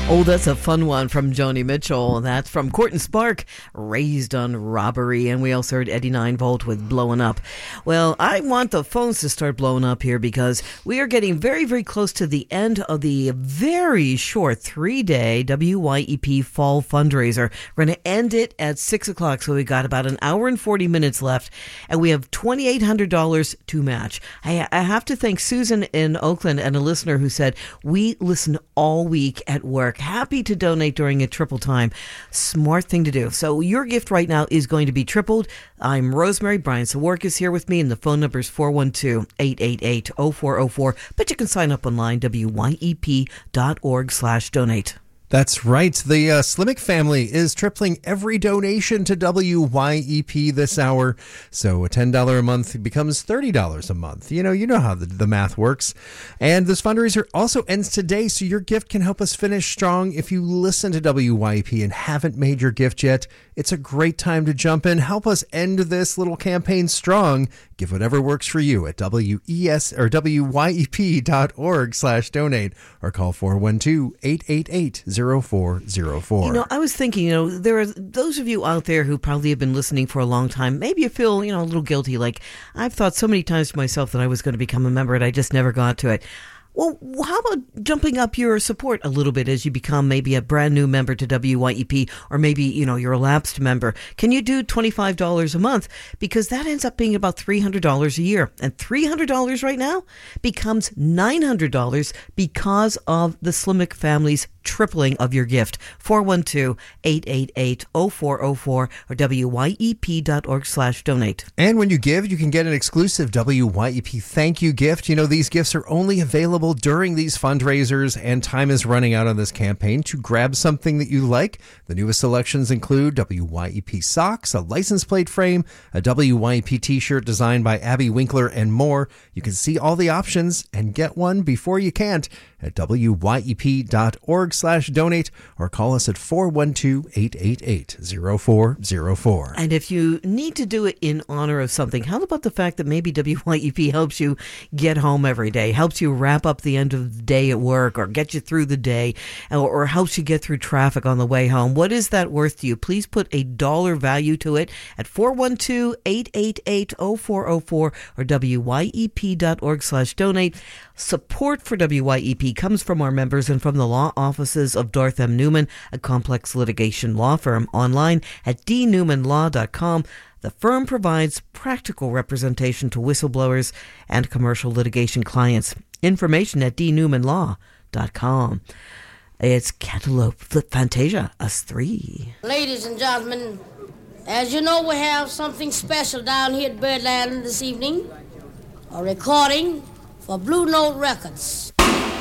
Oh, that's a fun one from Joni Mitchell. That's from Court and Spark, Raised on Robbery. And we also heard Eddie 9 Volt with Blowing Up. Well, I want the phones to start blowing up here because we are getting very, very close to the end of the very short 3-day WYEP Fall Fundraiser. We're going to end it at 6 o'clock, so we got about an hour and 40 minutes left, and we have $2,800 to match. I have to thank Susan in Oakland and a listener who said, we listen all week at work. Happy to donate during a triple time. Smart thing to do. So your gift right now is going to be tripled. I'm Rosemary. Brian Sawark is here with me, and the phone number is 412-888-0404. But you can sign up online, wyep.org/donate. That's right. The Slimmick family is tripling every donation to WYEP this hour. So a $10 a month becomes $30 a month. You know how the math works. And this fundraiser also ends today, so your gift can help us finish strong. If you listen to WYEP and haven't made your gift yet, it's a great time to jump in. Help us end this little campaign strong. Give whatever works for you at wyep.org/donate or call 412-888-0404. I was thinking, there are those of you out there who probably have been listening for a long time. Maybe you feel, a little guilty. Like, I've thought so many times to myself that I was going to become a member and I just never got to it. Well, how about jumping up your support a little bit as you become maybe a brand new member to WYEP, or maybe, you're a lapsed member? Can you do $25 a month? Because that ends up being about $300 a year. And $300 right now becomes $900 because of the Slimmick family's tripling of your gift. 412-888-0404 or wyep.org/donate. And when you give, you can get an exclusive WYEP thank you gift. These gifts are only available during these fundraisers, and time is running out on this campaign to grab something that you like. The newest selections include WYEP socks, a license plate frame, a WYEP t-shirt designed by Abby Winkler, and more. You can see all the options and get one before you can't at wyep.org/donate or call us at 412-888-0404. And if you need to do it in honor of something, how about the fact that maybe WYEP helps you get home every day, helps you wrap up the end of the day at work, or get you through the day, or helps you get through traffic on the way home? What is that worth to you? Please put a dollar value to it at 412-888-0404 or wyep.org/donate. Support for WYEP comes from our members and from the law offices of Darth M. Newman, a complex litigation law firm, online at dnewmanlaw.com. The firm provides practical representation to whistleblowers and commercial litigation clients. Information at dnewmanlaw.com. It's Cantaloupe Flip Fantasia, us three. Ladies and gentlemen, as you know, we have something special down here at Birdland this evening. A recording for Blue Note Records.